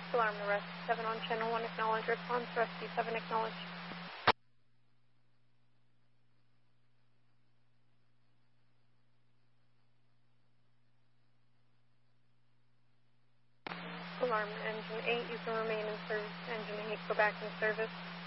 Alarm to Rescue 7 on Channel 1, acknowledge response. Rescue 7, acknowledge. Alarm to Engine 8, you can remain in service. Engine 8, go back in service.